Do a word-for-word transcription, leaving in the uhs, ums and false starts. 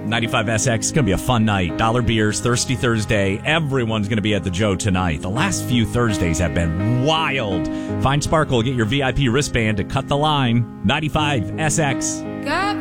ninety-five S X, it's going to be a fun night. Dollar beers, Thirsty Thursday. Everyone's going to be at the Joe tonight. The last few Thursdays have been wild. Find Sparkle, get your V I P wristband to cut the line. ninety-five S X. God.